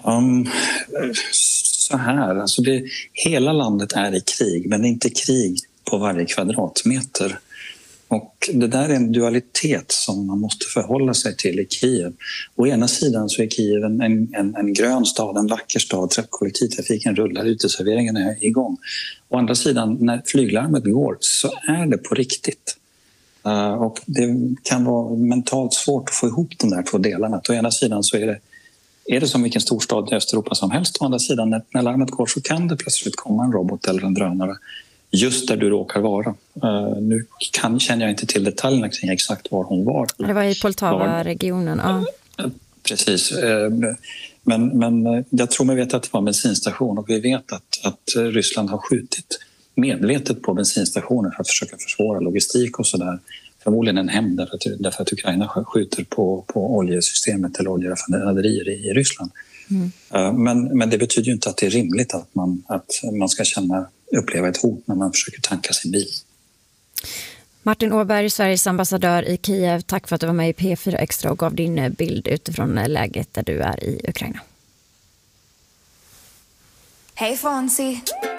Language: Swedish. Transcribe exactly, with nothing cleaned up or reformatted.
Um, så här, alltså det, hela landet är i krig, men det är inte krig på varje kvadratmeter. Och det där är en dualitet som man måste förhålla sig till i Kiev. Å ena sidan så är Kiev en, en, en grön stad, en vacker stad, kollektivtrafiken rullar, uteserveringen är igång. Å andra sidan, när flyglarmet går så är det på riktigt. Uh, och det kan vara mentalt svårt att få ihop de där två delarna. Å ena sidan så är det, är det som vilken storstad i Östeuropa som helst. Å andra sidan, när, när larmet går så kan det plötsligt komma en robot eller en drönare just där du råkar vara. Uh, nu kan, känner jag inte till detaljerna kring exakt var hon var. Det var i Poltava-regionen, ja. Uh, precis. Uh, men, men jag tror mig veta att det var en bensinstation, och vi vet att, att Ryssland har skjutit medvetet på bensinstationer för att försöka försvåra logistik och sådär. Förmodligen en hämnd därför, därför att Ukraina skjuter på, på oljesystemet eller oljeraffinaderier i, i Ryssland. Mm. Men, men det betyder ju inte att det är rimligt att man, att man ska känna, uppleva ett hot när man försöker tanka sin bil. Martin Åberg, Sveriges ambassadör i Kiev, tack för att du var med i P fyra Extra och gav din bild utifrån läget där du är i Ukraina. Hey Fonzie.